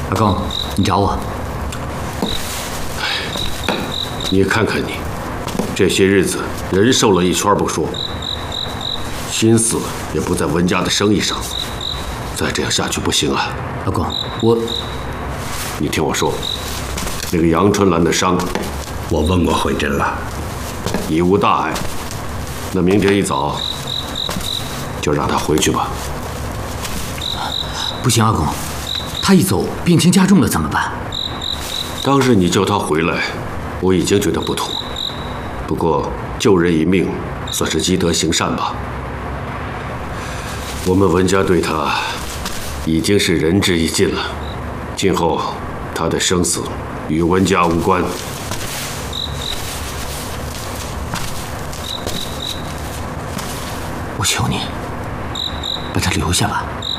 阿公，你找我？ 你看看你，这些日子人瘦了一圈不说，心思也不在文家的生意上，再这样下去不行啊！ 阿公， 你听我说，那个杨春兰的伤， 我问过慧珍了， 已无大碍。那明天一早就让她回去吧。 不行，阿公，她一走病情加重了怎么办？ 当日你叫她回来，我已经觉得不妥。不过救人一命，算是积德行善吧。我们文家对她已经是仁至义尽了，今后她的生死与文家无关。 我求你，把她留下吧。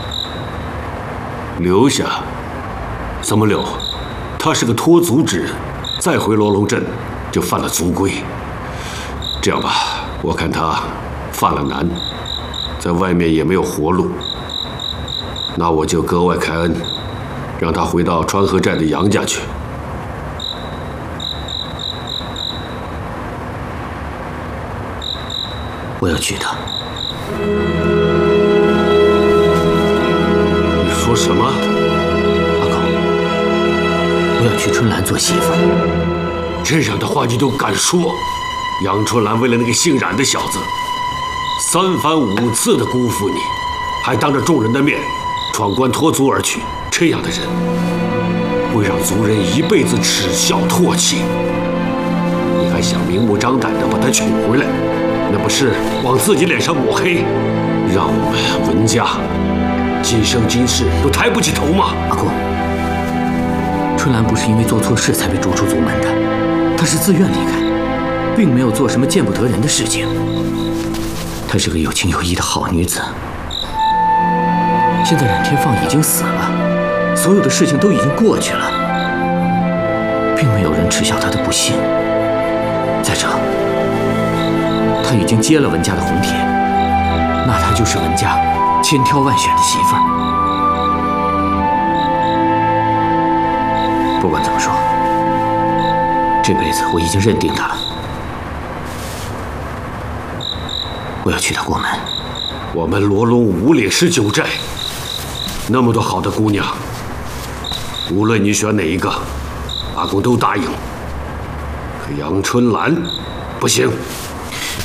留下？怎么留？他是个脱族之人，再回罗龙镇就犯了族规。这样吧，我看他犯了难，在外面也没有活路，那我就格外开恩，让他回到川河寨的杨家去。 我要娶她。 你说什么？ 阿公，我要娶春兰做媳妇儿。 这样的话你都敢说？杨春兰为了那个姓冉的小子，3番5次的辜负你，还当着众人的面闯关脱族而去，这样的人会让族人一辈子耻笑唾弃。你还想明目张胆地把她娶回来，那不是往自己脸上抹黑，让我们文家今生今世都抬不起头吗？ 阿公，春兰不是因为做错事才被逐出族门的，她是自愿离开，并没有做什么见不得人的事情。她是个有情有义的好女子。现在冉天放已经死了，所有的事情都已经过去了，并没有人耻笑她的不幸。再者，她已经接了文家的红帖，那她就是文家千挑万选的媳妇儿。不管怎么说，这辈子我已经认定她了。我要娶她过门。 我们罗龙5里是9寨，那么多好的姑娘，无论你选哪一个，阿公都答应。可杨春兰，不行。